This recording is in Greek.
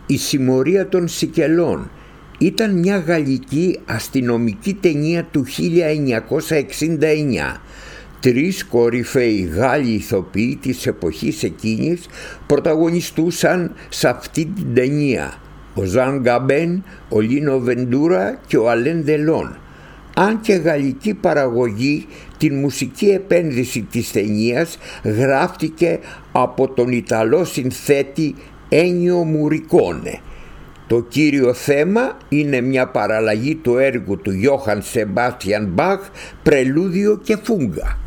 Η συμμορία των Σικελών ήταν μια γαλλική αστυνομική ταινία του 1969. Τρεις κορυφαίοι Γάλλοι ηθοποιοί της εποχής εκείνης πρωταγωνιστούσαν σε αυτή την ταινία. Ο Ζαν Γκαμπέν, ο Λίνο Βεντούρα και ο Αλέν Δελόν. Αν και γαλλική παραγωγή, την μουσική επένδυση της ταινίας γράφτηκε από τον Ιταλό συνθέτη Ένιο Μουρικόνε. Το κύριο θέμα είναι μια παραλλαγή του έργου του Γιώχαν Σεμπάστιαν Μπαχ, πρελούδιο και φούγκα.